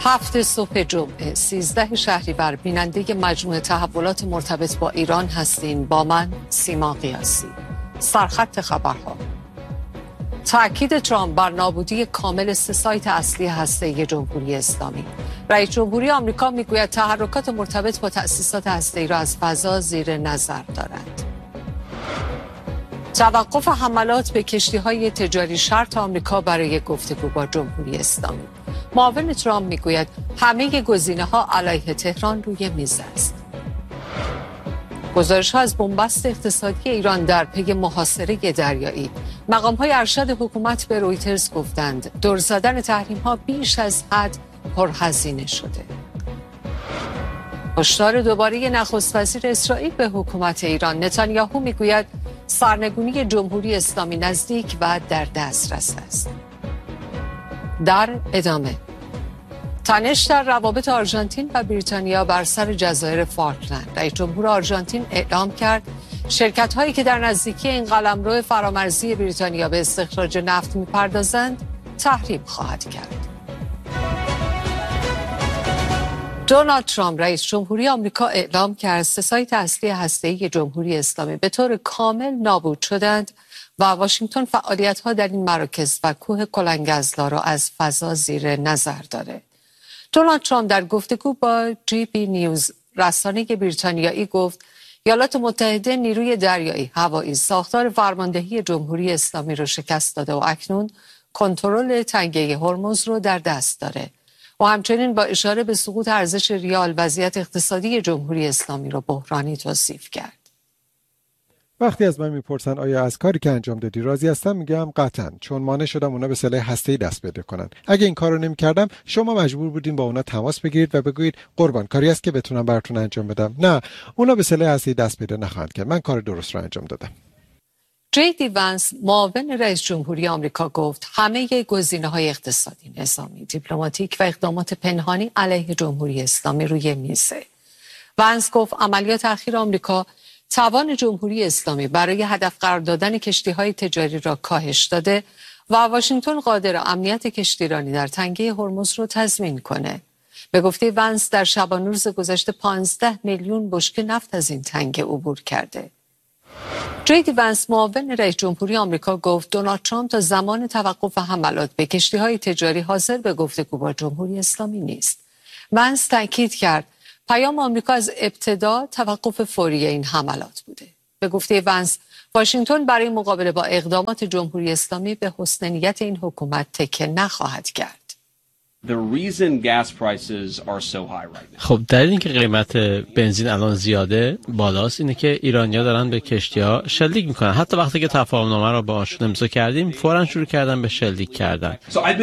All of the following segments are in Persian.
7 صبح جمعه 13 شهریور بیننده مجموعه تحولات مرتبط با ایران هستین. با من سیما قیاسی. سرخط خبرها: تأکید ترامپ بر نابودی کامل 3 سایت اصلی هسته‌ای جمهوری اسلامی. رئیس جمهوری آمریکا میگوید تحرکات مرتبط با تأسیسات هسته‌ای را از فضا زیر نظر دارد. توقف حملات به کشتی‌های تجاری شرط آمریکا برای گفتگو با جمهوری اسلامی. معاون ترامپ میگوید همه گزینه‌ها علیه تهران روی میز است. گزارش‌ها از بنبست اقتصادی ایران در پی محاصره دریایی. مقام‌های ارشد حکومت به رویترز گفتند دور زدن تحریم‌ها بیش از حد پرهزینه شده. هشدار دوباره نخست وزیر اسرائیل به حکومت ایران. نتانیاهو میگوید سرنگونی جمهوری اسلامی نزدیک و در دسترس است. در ادامه، تنش در روابط آرژانتین و بریتانیا بر سر جزایر فالکلند. رئیس جمهور آرژانتین اعلام کرد شرکت‌هایی که در نزدیکی این قلمرو فرامرزی بریتانیا به استخراج نفت می‌پردازند تحریم خواهد کرد. دونالد ترامپ رئیس جمهوری آمریکا اعلام کرد 3 سایت اصلی هسته‌ای جمهوری اسلامی به طور کامل نابود شدند و واشنگتن فعالیت‌ها در این مراکز و کوه کلنگ‌ازلا را از فضا زیر نظر دارد. دونالد ترامپ در گفتگو با GB نیوز رسانه بریتانیایی گفت ایالات متحده نیروی دریایی هوایی ساختار فرماندهی جمهوری اسلامی را شکست داده و اکنون کنترل تنگه هرمز رو در دست داره. و همچنین با اشاره به سقوط ارزش ریال وضعیت اقتصادی جمهوری اسلامی را بحرانی توصیف کرد. وقتی از من میپرسن آیا از کاری که انجام دادی راضی هستم، میگم قطعاً، چون مانع شدم اونا به سلاح هسته‌ای دست پیدا کنن. اگه این کارو نمی‌کردم شما مجبور بودین با اونا تماس بگیرید و بگویید قربان کاری است که بتونم براتون انجام بدم. نه، اونا به سلاح هسته‌ای دست پیدا نخواهند کرد. من کار درست رو انجام دادم. JD وانس معاون رئیس جمهوری آمریکا گفت همه گزینه‌های اقتصادی، نظامی، دیپلماتیک و اقدامات پنهانی علیه جمهوری اسلامی روی میزه. وانس گفت عملیات اخیر آمریکا توان جمهوری اسلامی برای هدف قرار دادن کشتی‌های تجاری را کاهش داده و واشنگتن قادر امنیت کشتیرانی در تنگه هرمز را تضمین کنه. به گفته وانس در شبانه روز گذشته 15 میلیون بشکه نفت از این تنگه عبور کرده. JD وانس معاون رئیس جمهوری آمریکا گفت دونالد ترامپ تا زمان توقف حملات به کشتی‌های تجاری حاضر به گفتگو با جمهوری اسلامی نیست. وانس تاکید کرد پیام آمریکا از ابتدا توقف فوری این حملات بوده. به گفته وانس واشنگتن برای مقابله با اقدامات جمهوری اسلامی به حسن نیت این حکومت تکیه نخواهد کرد. خب دلیل اینکه قیمت بنزین الان زیاده بالاست اینه که ایرانی‌ها دارن به کشتی‌ها شلیک میکنن. حتی وقتی که تفاهم‌نامه رو باهاشون امضا کردیم فوراً شروع کردن به شلیک کردن.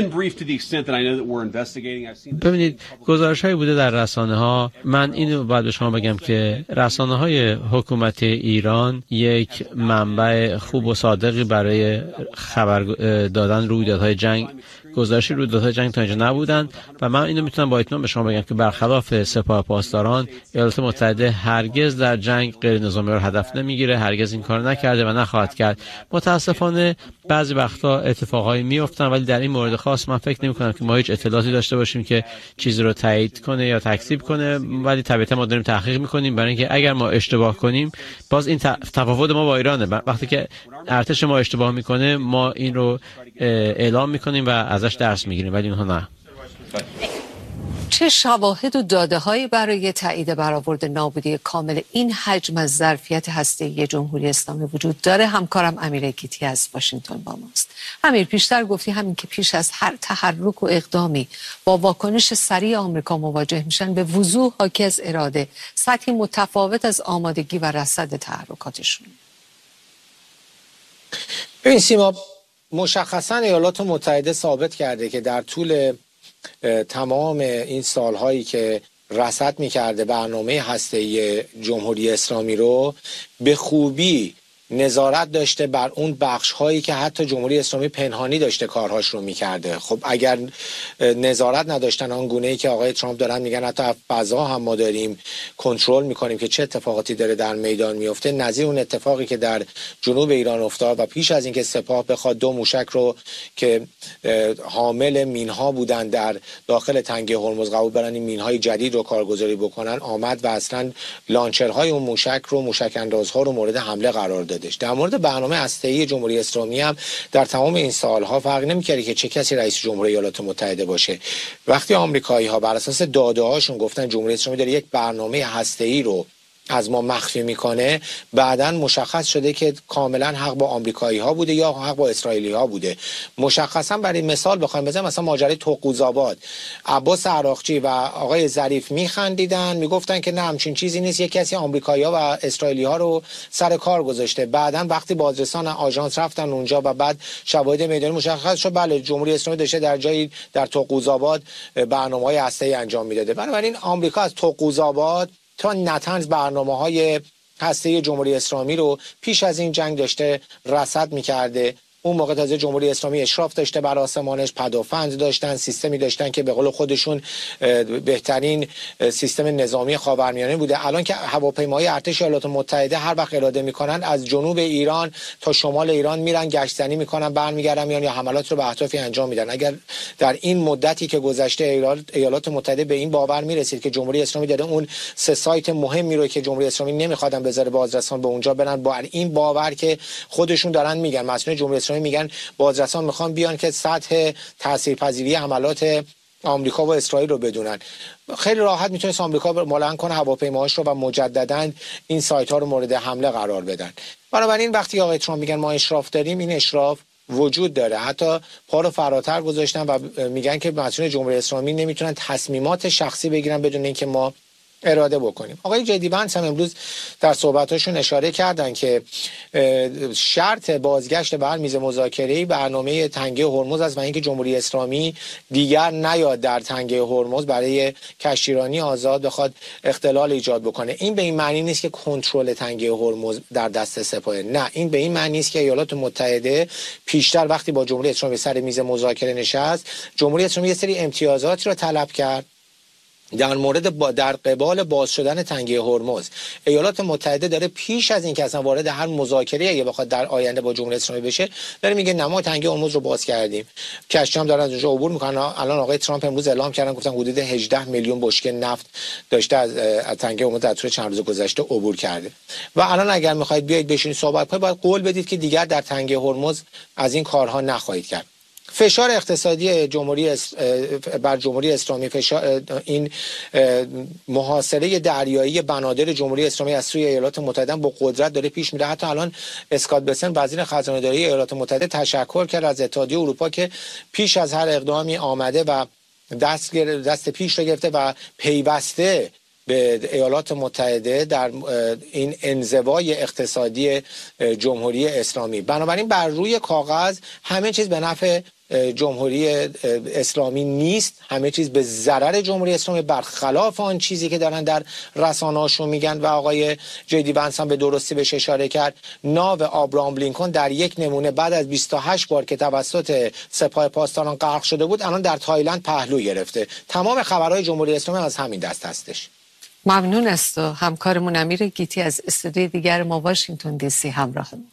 ببینید گزارش‌هایی بوده در رسانه‌ها. من اینو باید به شما بگم که رسانه‌های حکومتی ایران یک منبع خوب و صادقی برای خبر دادن رویدادهای جنگ، گزارش رویدادهای جنگ تا اینجا نبودن و من اینو میتونم با اطمینان به شما بگم که برخلاف سپاه پاسداران ایالات متحده هرگز در جنگ غیر نظامی رو هدف نمیگیره، هرگز این کار نکرده و نخواهد کرد. متاسفانه بعضی وقتا اتفاقایی میافتن ولی در این مورد خاص من فکر نمی‌کنم که ما هیچ اطلاعاتی داشته باشیم که چیزی رو تایید کنه یا تکذیب کنه، ولی طبیعتا ما داریم تحقیق می‌کنیم برای اینکه اگر ما اشتباه کنیم باز این تفاوت ما با ایرانه. وقتی که ارتش ما اشتباه میکنه ما این رو اعلام میکنیم و ازش درس میگیریم ولی اونها نه. چه شواهد و داده‌هایی برای تایید برآورد نابودی کامل این حجم از ظرفیت هسته‌ای جمهوری اسلامی وجود داره؟ همکارم امیر گیتی از واشنگتن با ماست. امیر، پیشتر گفتی همین که پیش از هر تحرک و اقدامی با واکنش سریع آمریکا مواجه میشن به وضوح حاکی از اراده، سطحی متفاوت از آمادگی و رصد تحرکاتشون. این سیما مشخصا ایالات متحده ثابت کرده که در طول تمام این سالهایی که رصد میکرده برنامه هسته‌ای جمهوری اسلامی رو به خوبی نظارت داشته بر اون بخش هایی که حتی جمهوری اسلامی پنهانی داشته کارهاش رو میکرده. خب اگر نظارت نداشتن آن گونه‌ای که آقای ترامپ دارن میگن حتی فضا هم ما داریم کنترل میکنیم که چه اتفاقاتی داره در میدان میفته، نظیر اون اتفاقی که در جنوب ایران افتاد و پیش از اینکه سپاه بخواد 2 موشک رو که حامل مینها بودن در داخل تنگه هرمز قبول برن این مینهای جدید رو کارگزاری بکنن، آمد و اصلا لانچرهای اون موشک رو، موشک اندازها رو مورد حمله قرار دادش. در مورد برنامه هسته‌ای جمهوری اسلامی هم در تمام این سالها فرق نمی‌کرد که چه کسی رئیس جمهور ایالات متحده باشه. وقتی آمریکایی‌ها بر اساس داده‌هاشون گفتن جمهوری اسلامی داره یک برنامه هسته‌ای رو از ما مخفی میکنه، بعداً مشخص شده که کاملا حق با آمریکایی ها بوده یا حق با اسرائیلی ها بوده. مشخصا برای مثال بخوایم بزنیم، مثلا ماجرای توقوزآباد، عباس عراقچی و آقای ظریف میخندیدن، میگفتن که نه همچین چیزی نیست، یک کسی آمریکایی ها و اسرائیلی ها رو سر کار گذاشته. بعداً وقتی بازرسان آژانس رفتن اونجا و بعد شواهد میدانی مشخص شد بله جمهوری اسلامی داشته در جایی در توقوزآباد برنامه‌های هسته‌ای انجام میداده. بنابراین آمریکا از توقوزآباد تا نتنز برنامه‌های هسته‌ای جمهوری اسلامی رو پیش از این جنگ داشته رصد می‌کرده. اون موقع تازه جمهوری اسلامی اشراف داشته بر آسمانش، پدافند داشتن، سیستمی داشتن که به قول خودشون بهترین سیستم نظامی خاورمیانه بوده. الان که هواپیماهای ارتش ایالات متحده هر وقت اراده میکنن از جنوب ایران تا شمال ایران میرن گشتزنی میکنن، برمیگردن میان یا حملات رو به اهدافی انجام میدن. اگر در این مدتی که گذشته ایالات متحده به این باور میرسید که جمهوری اسلامی داره اون 3 سایت مهمی رو که جمهوری اسلامی نمیخوادن بذاره بازرسان به اونجا برن، با این باور که خودشون دارن میگن مسئولین جمهوری اسلامی میگن بازرسان میخوان بیان که سطح تاثیرپذیری حملات آمریکا و اسرائیل رو بدونن، خیلی راحت میتونست آمریکا ملحق کنه هواپیماهاش رو و مجددا این سایت ها رو مورد حمله قرار بدن. بنابراین وقتی آقای ترامپ میگن ما اشراف داریم، این اشراف وجود داره. حتی پا رو فراتر گذاشتن و میگن که مسئولین جمهوری اسلامی نمیتونن تصمیمات شخصی بگیرن بدون اینکه ما اراده بکنیم. آقای جدی ونس هم امروز در صحبتاشون اشاره کردن که شرط بازگشت به میز مذاکره برنامه تنگه هرمز است و اینکه جمهوری اسلامی دیگر نیاد در تنگه هرمز برای کشتیرانی آزاد بخواد اختلال ایجاد بکنه. این به این معنی نیست که کنترل تنگه هرمز در دست سپاه، نه، این به این معنی است که ایالات متحده پیشتر وقتی با جمهوری اسلامی سر میز مذاکره نشست، جمهوری اسلامی یه سری امتیازاتی رو طلب کرد در مورد در قبال باز شدن تنگه هرمز. ایالات متحده داره پیش از اینکه اصلا وارد هر مذاکره اگه بخواد در آینده با جمهوری اسلامی بشه داره میگه ما تنگه هرمز رو باز کردیم، کشتی هم دارن از اونجا عبور میکنن. الان آقای ترامپ امروز اعلام کردن، گفتن حدود 18 میلیون بشکه نفت داشته از تنگه هرمز در طول چند روز گذشته عبور کرده. و الان اگر میخواید بیاید بشینید صحبت کنید باید قول بدید که دیگر در تنگه هرمز از این کارها نخواهید کرد. فشار اقتصادی بر جمهوری اسلامی، این محاصره دریایی بنادر جمهوری اسلامی از سوی ایالات متحده با قدرت داره پیش میره. حتی الان اسکات بسن وزیر خزانه‌داری ایالات متحده تشکر کرد از اتحادیه اروپا که پیش از هر اقدامی آمده و دست پیش رو گرفته و پیوسته به ایالات متحده در این انزوای اقتصادی جمهوری اسلامی. بنابراین بر روی کاغذ همه چیز به نفع جمهوری اسلامی نیست، همه چیز به ضرر جمهوری اسلامی، برخلاف آن چیزی که دارن در رسانه‌هاشون میگن. و آقای جدی ونس هم به درستی بهش اشاره کرد. ناو آبراهام لینکن در یک نمونه بعد از 28 بار که توسط سپاه پاسداران غرق شده بود الان در تایلند پهلو گرفته. تمام خبرهای جمهوری اسلامی از همین دست هستش. ممنون است و همکارمون امیر گیتی از استودیوی دیگر ما واشنگتن دی سی همراهمون.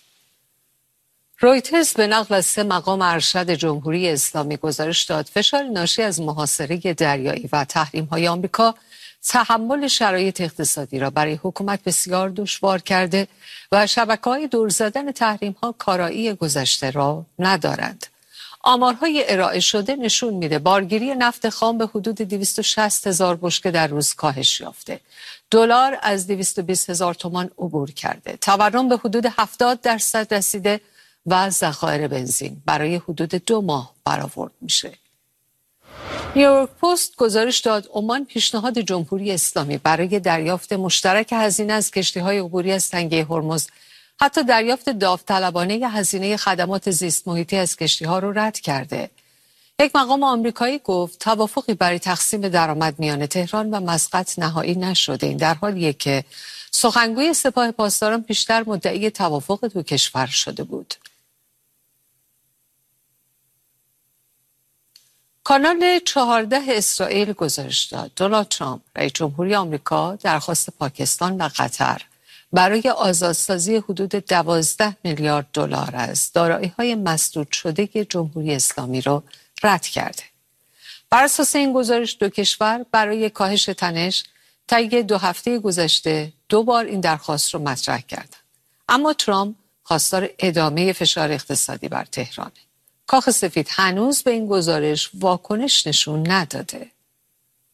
رویترز به نقل از 3 مقام ارشد جمهوری اسلامی گزارش داد فشار ناشی از محاصره دریایی و تحریم‌های آمریکا تحمل شرایط اقتصادی را برای حکومت بسیار دشوار کرده و شبکه‌های دور زدن تحریم‌ها کارایی گذشته را ندارند. آمارهای ارائه شده نشون میده بارگیری نفت خام به حدود 260,000 بشکه در روز کاهش یافته. دلار از 220,000 تومان عبور کرده. تورم به حدود 70% رسیده و ذخایر بنزین برای حدود 2 ماه برآورد میشه. نیویورک پست گزارش داد عمان پیشنهاد جمهوری اسلامی برای دریافت مشترک هزینه از کشتی‌های عبوری از تنگه هرمز، حتی دریافت داوطلبانه هزینه خدمات زیست محیطی از کشتی‌ها رو رد کرده. یک مقام آمریکایی گفت توافقی برای تقسیم درآمد میان تهران و مسقط نهایی نشده. این در حالیه که سخنگوی سپاه پاسداران پیشتر مدعی توافق دو کشور شده بود. کانال 14 اسرائیل گزارش داد دونالد ترامپ رئیس جمهوری آمریکا درخواست پاکستان و قطر برای آزادسازی حدود 12 میلیارد دلار از دارایی‌های مسدود شده جمهوری اسلامی را رد کرده. بر اساس این گزارش دو کشور برای کاهش تنش طی 2 هفته گذشته 2 بار این درخواست را مطرح کردند. اما ترامپ خواستار ادامه فشار اقتصادی بر تهرانه. کاخ سفید هنوز به این گزارش واکنش نشون نداده.